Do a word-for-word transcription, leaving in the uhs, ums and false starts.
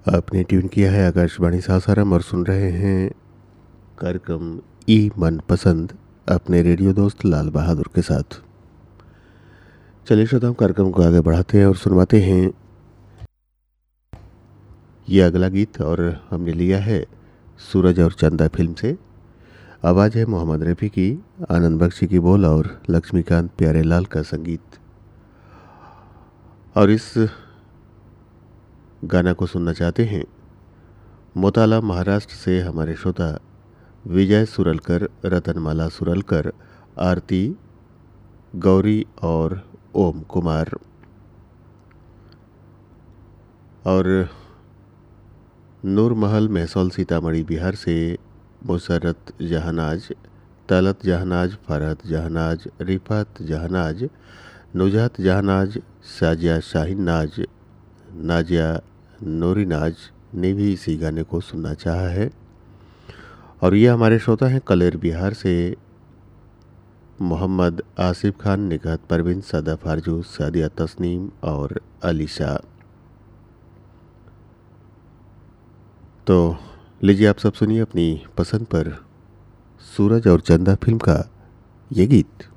आपने ट्यून किया है आकाशवाणी सासाराम और सुन रहे हैं कार्यक्रम ई मन पसंद अपने रेडियो दोस्त लाल बहादुर के साथ। चलिए श्रोताओं, कार्यक्रम को आगे बढ़ाते हैं और सुनवाते हैं ये अगला गीत। और हमने लिया है सूरज और चंदा फिल्म से। आवाज़ है मोहम्मद रफ़ी की, आनंद बख्शी की बोल और लक्ष्मीकांत प्यारेलाल का संगीत। और इस गाना को सुनना चाहते हैं मोताला महाराष्ट्र से हमारे श्रोता विजय सुरलकर, रतनमाला सुरलकर, आरती, गौरी और ओम कुमार। और नूरमहल महसौल सीतामढ़ी बिहार से मुसरत जहानाज, तलत जहानाज, फरहत जहानाज, रिफत जहानाज, नुजहत जहानाज, साजिया शाहीन नाज, नाजिया नूरी नाज ने भी इसी गाने को सुनना चाहा है। और ये हमारे श्रोता हैं कलेर बिहार से मोहम्मद आसिफ खान, निगहत परवीन, सदफ आरजू, सादिया तस्नीम और अलीशा। तो लीजिए आप सब सुनिए अपनी पसंद पर सूरज और चंदा फिल्म का ये गीत।